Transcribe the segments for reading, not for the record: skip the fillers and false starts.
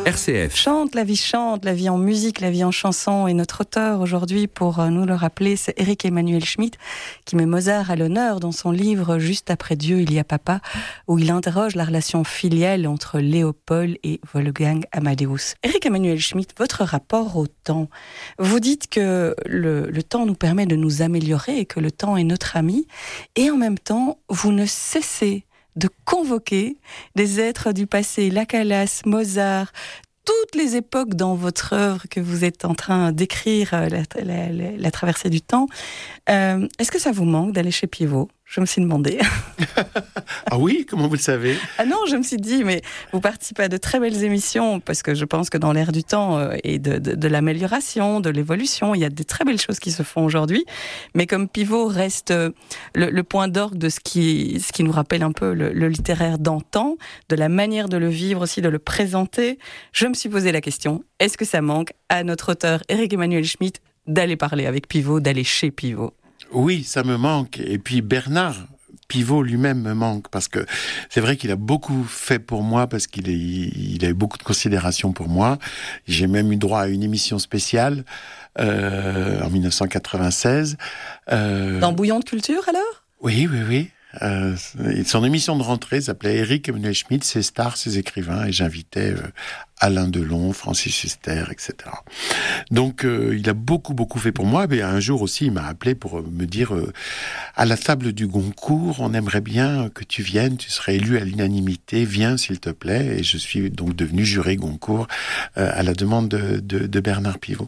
RCF. Chante, la vie en musique, la vie en chanson. Et notre auteur aujourd'hui, pour nous le rappeler, c'est Éric Emmanuel Schmitt, qui met Mozart à l'honneur dans son livre Juste après Dieu, il y a papa, où il interroge la relation filiale entre Léopold et Wolfgang Amadeus. Éric Emmanuel Schmitt, votre rapport au temps. Vous dites que le temps nous permet de nous améliorer et que le temps est notre ami. Et en même temps, vous ne cessez de convoquer des êtres du passé, la Calas, Mozart, toutes les époques dans votre œuvre que vous êtes en train d'écrire, la traversée du temps. Est-ce que ça vous manque d'aller chez Pivot ? Je me suis demandé. Ah oui, comment vous le savez ? Ah non, je me suis dit, mais vous participez à de très belles émissions, parce que je pense que dans l'ère du temps et de l'amélioration, de l'évolution, il y a des très belles choses qui se font aujourd'hui. Mais comme Pivot reste le point d'orgue de ce qui nous rappelle un peu le littéraire d'antan, de la manière de le vivre aussi, de le présenter, je me suis posé la question, est-ce que ça manque à notre auteur Éric Emmanuel Schmitt d'aller parler avec Pivot, d'aller chez Pivot ? Oui, ça me manque. Et puis Bernard Pivot lui-même me manque, parce que c'est vrai qu'il a beaucoup fait pour moi, parce qu'il a eu beaucoup de considération pour moi. J'ai même eu droit à une émission spéciale en 1996. Dans Bouillon de culture, alors ? Oui. Son émission de rentrée s'appelait Éric Emmanuel Schmitt, ses stars, ses écrivains, et j'invitais Alain Delon, Francis Huster, etc. Donc il a beaucoup fait pour moi. Mais un jour aussi, il m'a appelé pour me dire à la table du Goncourt, on aimerait bien que tu viennes, tu serais élu à l'unanimité, viens s'il te plaît. Et je suis donc devenu juré Goncourt à la demande de Bernard Pivot.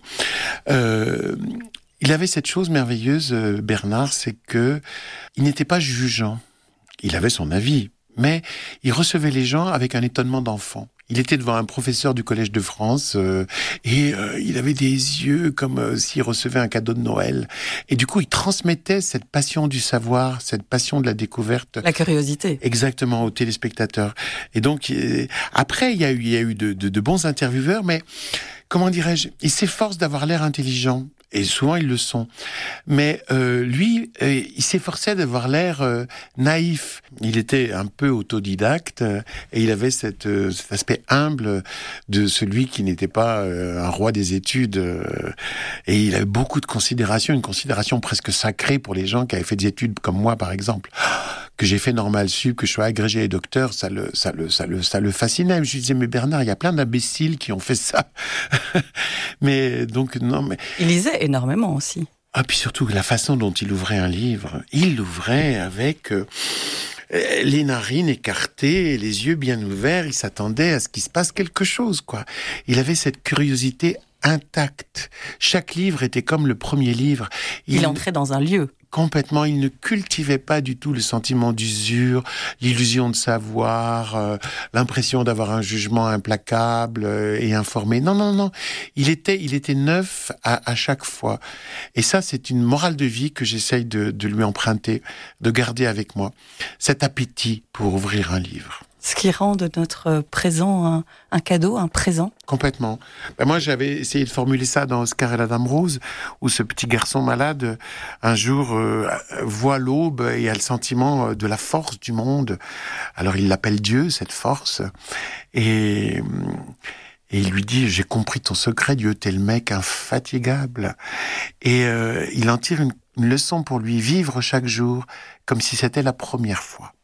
Il avait cette chose merveilleuse, Bernard, c'est que il n'était pas jugeant. Il avait son avis, mais il recevait les gens avec un étonnement d'enfant. Il était devant un professeur du Collège de France et il avait des yeux comme s'il recevait un cadeau de Noël. Et du coup, il transmettait cette passion du savoir, cette passion de la découverte. La curiosité. Exactement, aux téléspectateurs. Et donc, après, il y a eu de bons intervieweurs, mais comment dirais-je, il s'efforce d'avoir l'air intelligent. Et souvent, ils le sont. Mais lui, il s'efforçait d'avoir l'air naïf. Il était un peu autodidacte et il avait cet aspect humble de celui qui n'était pas un roi des études. Et il avait beaucoup de considération, une considération presque sacrée pour les gens qui avaient fait des études comme moi, par exemple. Que j'ai fait Normal Sup, que je sois agrégé et docteur, ça le fascinait. Je lui disais, mais Bernard, il y a plein d'imbéciles qui ont fait ça. Mais donc, non, mais... Il lisait énormément aussi. Ah, puis surtout, la façon dont il ouvrait un livre, il l'ouvrait avec les narines écartées, les yeux bien ouverts, il s'attendait à ce qu'il se passe quelque chose, quoi. Il avait cette curiosité intacte. Chaque livre était comme le premier livre. Il entrait dans un lieu. Complètement, il ne cultivait pas du tout le sentiment d'usure, l'illusion de savoir, l'impression d'avoir un jugement implacable et informé. Non. Il était neuf à chaque fois. Et ça, c'est une morale de vie que j'essaye de lui emprunter, de garder avec moi. Cet appétit pour ouvrir un livre. Ce qui rend de notre présent un cadeau, un présent. Complètement. Moi, j'avais essayé de formuler ça dans Oscar et la Dame Rose, où ce petit garçon malade, un jour, voit l'aube et a le sentiment de la force du monde. Alors, il l'appelle Dieu, cette force. Et il lui dit, j'ai compris ton secret, Dieu, t'es le mec infatigable. Et il en tire une leçon pour lui, vivre chaque jour comme si c'était la première fois.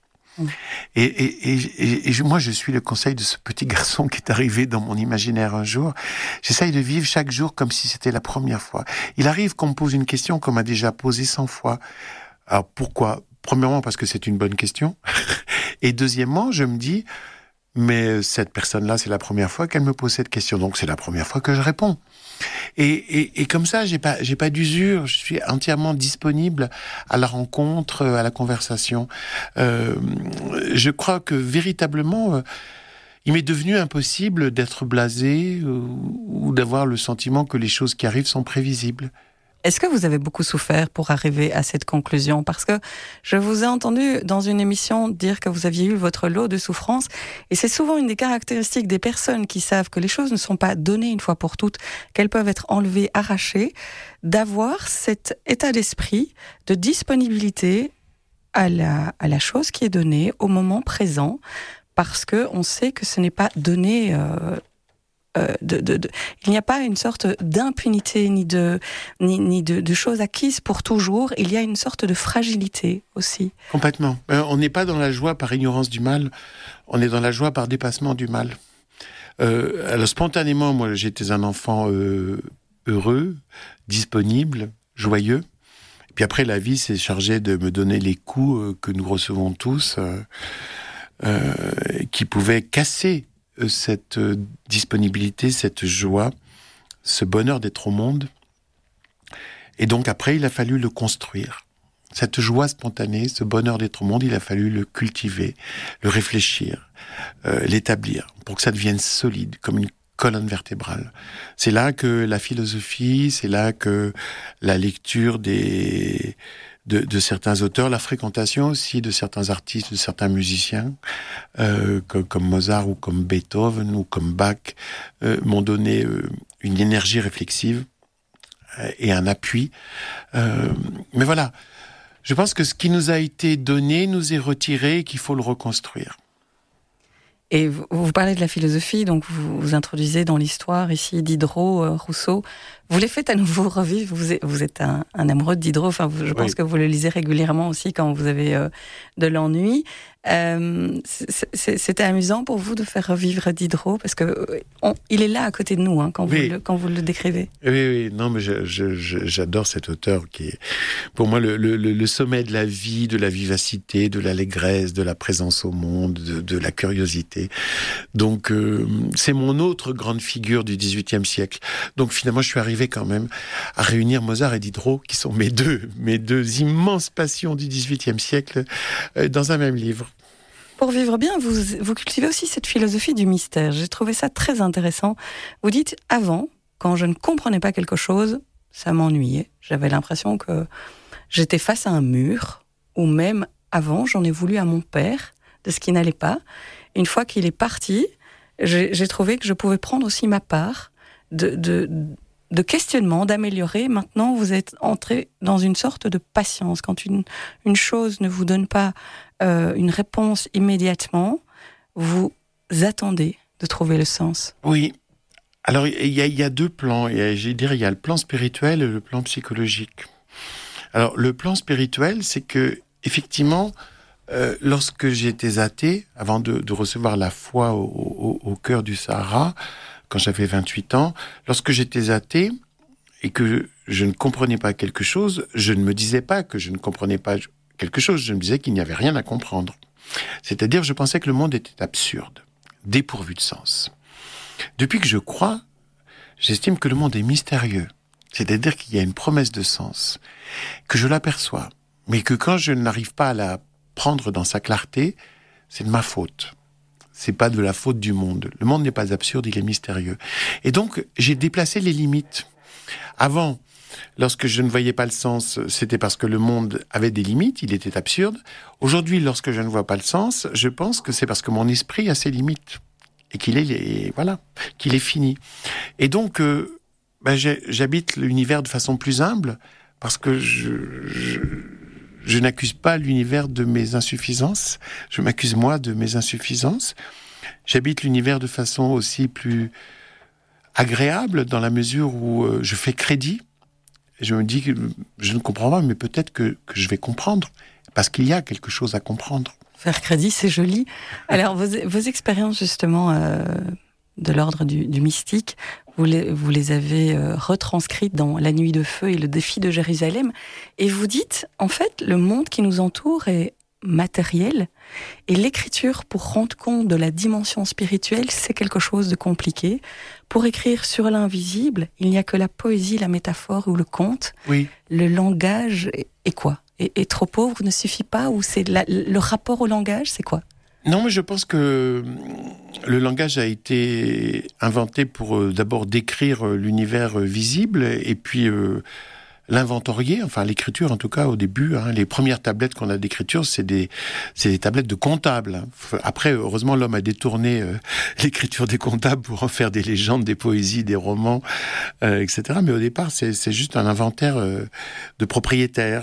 Et moi, je suis le conseil de ce petit garçon qui est arrivé dans mon imaginaire un jour. J'essaye de vivre chaque jour comme si c'était la première fois. Il arrive qu'on me pose une question qu'on m'a déjà posée 100 fois. Alors, pourquoi ? Premièrement, parce que c'est une bonne question. Et deuxièmement, je me dis, mais cette personne-là, c'est la première fois qu'elle me pose cette question. Donc, c'est la première fois que je réponds. Et comme ça, j'ai pas d'usure. Je suis entièrement disponible à la rencontre, à la conversation. Je crois que véritablement, il m'est devenu impossible d'être blasé ou d'avoir le sentiment que les choses qui arrivent sont prévisibles. Est-ce que vous avez beaucoup souffert pour arriver à cette conclusion ? Parce que je vous ai entendu dans une émission dire que vous aviez eu votre lot de souffrances, et c'est souvent une des caractéristiques des personnes qui savent que les choses ne sont pas données une fois pour toutes, qu'elles peuvent être enlevées, arrachées, d'avoir cet état d'esprit de disponibilité à la chose qui est donnée au moment présent, parce que on sait que ce n'est pas donné il n'y a pas une sorte d'impunité ni de choses acquises pour toujours. Il y a une sorte de fragilité aussi. Complètement. On n'est pas dans la joie par ignorance du mal, on est dans la joie par dépassement du mal. Alors spontanément, moi j'étais un enfant heureux, disponible, joyeux. Puis après, la vie s'est chargée de me donner les coups que nous recevons tous, qui pouvaient casser cette disponibilité, cette joie, ce bonheur d'être au monde. Et donc après, il a fallu le construire. Cette joie spontanée, ce bonheur d'être au monde, il a fallu le cultiver, le réfléchir, l'établir, pour que ça devienne solide, comme une colonne vertébrale. C'est là que la philosophie, c'est là que la lecture de certains auteurs, la fréquentation aussi de certains artistes, de certains musiciens, comme Mozart ou comme Beethoven ou comme Bach, m'ont donné une énergie réflexive et un appui. Mais voilà, je pense que ce qui nous a été donné nous est retiré et qu'il faut le reconstruire. Et vous parlez de la philosophie, donc vous introduisez dans l'histoire ici Diderot, Rousseau. Vous les faites à nouveau revivre. Vous êtes un amoureux de Diderot. Enfin, je pense que vous le lisez régulièrement aussi quand vous avez de l'ennui. C'était amusant pour vous de faire revivre Diderot parce que il est là à côté de nous quand vous le décrivez. Oui. Non, mais j'adore cet auteur qui est, pour moi, le sommet de la vie, de la vivacité, de l'allégresse, de la présence au monde, de la curiosité. Donc, c'est mon autre grande figure du XVIIIe siècle. Donc, finalement, je suis arrivé quand même à réunir Mozart et Diderot, qui sont mes deux immenses passions du XVIIIe siècle, dans un même livre. Pour vivre bien, vous cultivez aussi cette philosophie du mystère. J'ai trouvé ça très intéressant. Vous dites, avant, quand je ne comprenais pas quelque chose, ça m'ennuyait. J'avais l'impression que j'étais face à un mur, ou même avant, j'en ai voulu à mon père de ce qui n'allait pas. Une fois qu'il est parti, j'ai trouvé que je pouvais prendre aussi ma part de questionnement, d'améliorer. Maintenant, vous êtes entré dans une sorte de patience. Quand une chose ne vous donne pas une réponse immédiatement, vous attendez de trouver le sens. Oui. Alors, il y a deux plans. Il y a le plan spirituel et le plan psychologique. Alors, le plan spirituel, c'est que, effectivement, lorsque j'étais athée, avant de recevoir la foi au cœur du Sahara, quand j'avais 28 ans, lorsque j'étais athée et que je ne comprenais pas quelque chose, je ne me disais pas que je ne comprenais pas quelque chose, je me disais qu'il n'y avait rien à comprendre. C'est-à-dire, je pensais que le monde était absurde, dépourvu de sens. Depuis que je crois, j'estime que le monde est mystérieux. C'est-à-dire qu'il y a une promesse de sens, que je l'aperçois, mais que quand je n'arrive pas à la prendre dans sa clarté, c'est de ma faute. C'est pas de la faute du monde. Le monde n'est pas absurde, il est mystérieux. Et donc, j'ai déplacé les limites. Avant, lorsque je ne voyais pas le sens, c'était parce que le monde avait des limites, il était absurde. Aujourd'hui, lorsque je ne vois pas le sens, je pense que c'est parce que mon esprit a ses limites. Et qu'il est fini. Et donc, j'habite l'univers de façon plus humble, parce que je n'accuse pas l'univers de mes insuffisances, je m'accuse moi de mes insuffisances. J'habite l'univers de façon aussi plus agréable, dans la mesure où je fais crédit. Et je me dis que je ne comprends pas, mais peut-être que je vais comprendre, parce qu'il y a quelque chose à comprendre. Faire crédit, c'est joli. Alors, vos expériences, justement, de l'ordre du mystique, vous les avez retranscrites dans La Nuit de Feu et Le Défi de Jérusalem. Et vous dites, en fait, le monde qui nous entoure est matériel. Et l'écriture, pour rendre compte de la dimension spirituelle, c'est quelque chose de compliqué. Pour écrire sur l'invisible, il n'y a que la poésie, la métaphore ou le conte. Oui. Le langage est quoi ? Et trop pauvre ne suffit pas, ou c'est le rapport au langage, c'est quoi ? Non, mais je pense que le langage a été inventé pour d'abord décrire l'univers visible et puis l'inventorier, enfin l'écriture en tout cas au début. Les premières tablettes qu'on a d'écriture, c'est des tablettes de comptables. Après, heureusement, l'homme a détourné l'écriture des comptables pour en faire des légendes, des poésies, des romans, etc. Mais au départ, c'est juste un inventaire de propriétaires.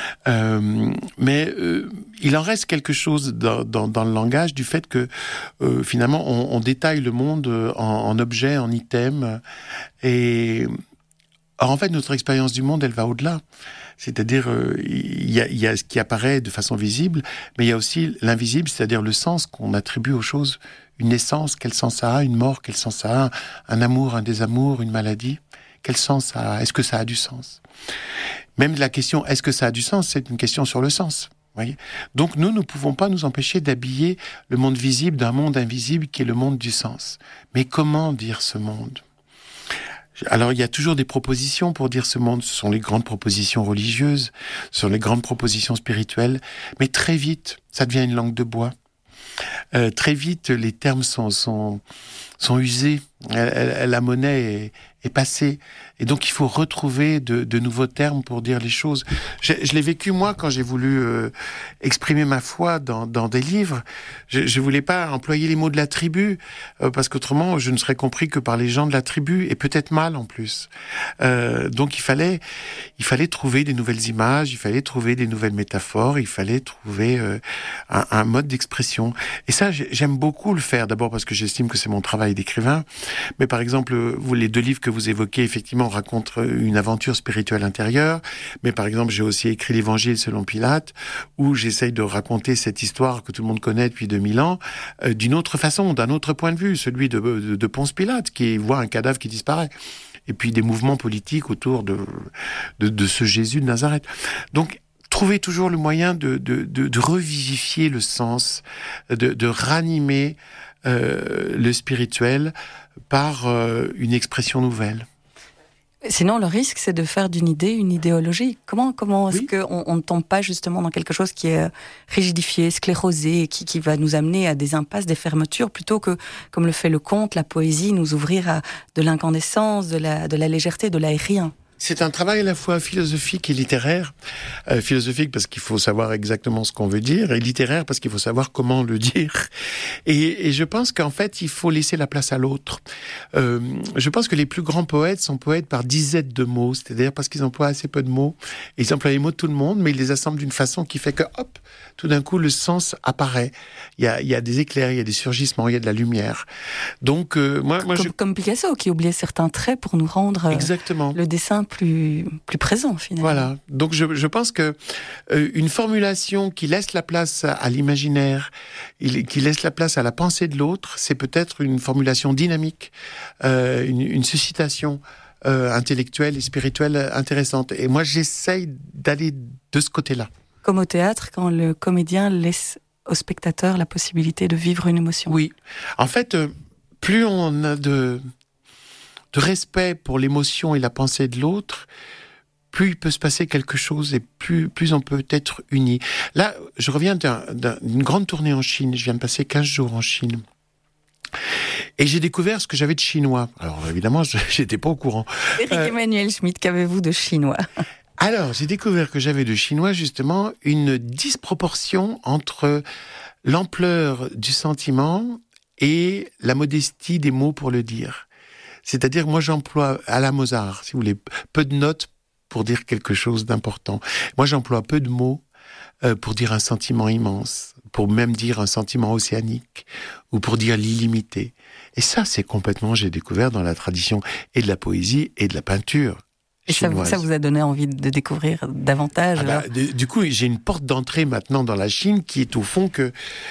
Mais il en reste quelque chose dans le langage du fait que finalement on détaille le monde en objets, en items. Et or, en fait, notre expérience du monde, elle va au-delà. C'est-à-dire, il y a ce qui apparaît de façon visible, mais il y a aussi l'invisible, c'est-à-dire le sens qu'on attribue aux choses. Une naissance, quel sens ça a? Une mort, quel sens ça a? Un amour, un désamour, une maladie, quel sens ça a? Est-ce que ça a du sens? Même la question, est-ce que ça a du sens? C'est une question sur le sens. Voyez. Donc nous ne pouvons pas nous empêcher d'habiller le monde visible d'un monde invisible qui est le monde du sens. Mais comment dire ce monde? Alors, il y a toujours des propositions pour dire ce monde. Ce sont les grandes propositions religieuses, ce sont les grandes propositions spirituelles. Mais très vite, ça devient une langue de bois. Très vite, les termes sont usés. La monnaie est passée. Et donc, il faut retrouver de nouveaux termes pour dire les choses. Je l'ai vécu, moi, quand j'ai voulu exprimer ma foi dans des livres. Je voulais pas employer les mots de la tribu, parce qu'autrement, je ne serais compris que par les gens de la tribu, et peut-être mal, en plus. Donc, il fallait trouver des nouvelles images, il fallait trouver des nouvelles métaphores, il fallait trouver un mode d'expression. Et ça, j'aime beaucoup le faire, d'abord parce que j'estime que c'est mon travail d'écrivain. Mais par exemple, les 2 livres que vous évoquez, effectivement, racontent une aventure spirituelle intérieure. Mais par exemple, j'ai aussi écrit l'Évangile selon Pilate, où j'essaye de raconter cette histoire que tout le monde connaît depuis 2000 ans, d'une autre façon, d'un autre point de vue, celui de Ponce Pilate, qui voit un cadavre qui disparaît. Et puis des mouvements politiques autour de ce Jésus de Nazareth. Donc, trouver toujours le moyen de revivifier le sens, de ranimer le spirituel par une expression nouvelle. Sinon, le risque, c'est de faire d'une idée une idéologie. Comment est-ce qu'on ne tombe pas justement dans quelque chose qui est rigidifié, sclérosé, qui va nous amener à des impasses, des fermetures, plutôt que, comme le fait le conte, la poésie, nous ouvrir à de l'incandescence, de la légèreté, de l'aérien? C'est un travail à la fois philosophique et littéraire. Philosophique parce qu'il faut savoir exactement ce qu'on veut dire, et littéraire parce qu'il faut savoir comment le dire. Et je pense qu'en fait, il faut laisser la place à l'autre. Je pense que les plus grands poètes sont poètes par dizaines de mots, c'est-à-dire parce qu'ils emploient assez peu de mots. Et ils emploient les mots de tout le monde, mais ils les assemblent d'une façon qui fait que, hop, tout d'un coup, le sens apparaît. Il y a des éclairs, il y a des surgissements, il y a de la lumière. Donc, comme Picasso, qui oubliait certains traits pour nous rendre exactement le dessin plus présent, finalement. Voilà. Donc, je pense que une formulation qui laisse la place à l'imaginaire, qui laisse la place à la pensée de l'autre, c'est peut-être une formulation dynamique, une suscitation intellectuelle et spirituelle intéressante. Et moi, j'essaye d'aller de ce côté-là. Comme au théâtre, quand le comédien laisse au spectateur la possibilité de vivre une émotion. Oui. En fait, plus on a de respect pour l'émotion et la pensée de l'autre, plus il peut se passer quelque chose et plus on peut être unis. Là, je reviens d'une grande tournée en Chine. Je viens de passer 15 jours en Chine. Et j'ai découvert ce que j'avais de chinois. Alors évidemment, j'étais pas au courant. Éric-Emmanuel Schmitt, qu'avez-vous de chinois ? Alors, j'ai découvert que j'avais de chinois, justement, une disproportion entre l'ampleur du sentiment et la modestie des mots pour le dire. C'est-à-dire, moi, j'emploie, à la Mozart, si vous voulez, peu de notes pour dire quelque chose d'important. Moi, j'emploie peu de mots pour dire un sentiment immense, pour même dire un sentiment océanique, ou pour dire l'illimité. Et ça, c'est complètement, j'ai découvert dans la tradition et de la poésie et de la peinture. Et ça vous a donné envie de découvrir davantage Du coup, j'ai une porte d'entrée maintenant dans la Chine qui est au fond que...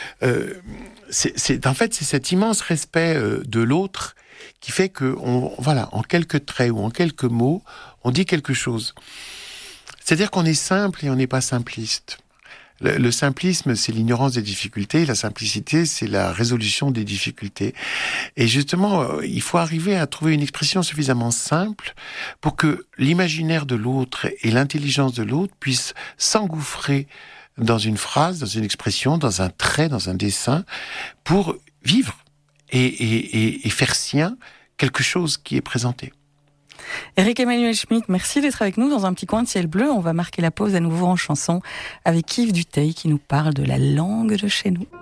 c'est cet immense respect de l'autre qui fait que, en quelques traits ou en quelques mots, on dit quelque chose. C'est-à-dire qu'on est simple et on n'est pas simpliste. Le simplisme, c'est l'ignorance des difficultés. La simplicité, c'est la résolution des difficultés. Et justement, il faut arriver à trouver une expression suffisamment simple pour que l'imaginaire de l'autre et l'intelligence de l'autre puissent s'engouffrer dans une phrase, dans une expression, dans un trait, dans un dessin, pour vivre et faire sien quelque chose qui est présenté. Éric Emmanuel Schmitt, merci d'être avec nous dans un petit coin de ciel bleu. On va marquer la pause à nouveau en chanson avec Yves Duteil qui nous parle de la langue de chez nous.